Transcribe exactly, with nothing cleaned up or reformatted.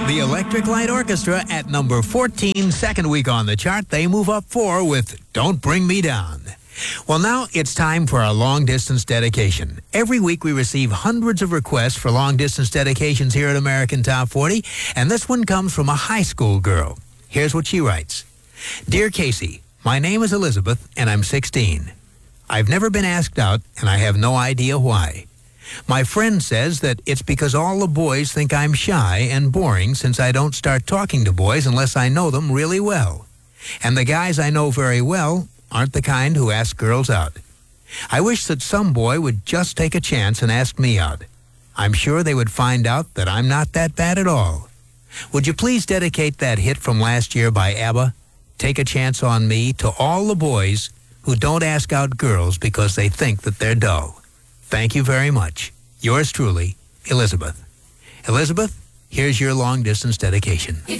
The Electric Light Orchestra at number fourteen, second week on the chart. They move up four with Don't Bring Me Down. Well, now it's time for our long-distance dedication. Every week we receive hundreds of requests for long-distance dedications here at American Top forty, and this one comes from a high school girl. Here's what she writes. Dear Casey, my name is Elizabeth, and I'm sixteen. I've never been asked out, and I have no idea why. My friend says that it's because all the boys think I'm shy and boring since I don't start talking to boys unless I know them really well. And the guys I know very well aren't the kind who ask girls out. I wish that some boy would just take a chance and ask me out. I'm sure they would find out that I'm not that bad at all. Would you please dedicate that hit from last year by ABBA, Take a Chance on Me, to all the boys who don't ask out girls because they think that they're dull. Thank you very much. Yours truly, Elizabeth. Elizabeth, here's your long-distance dedication.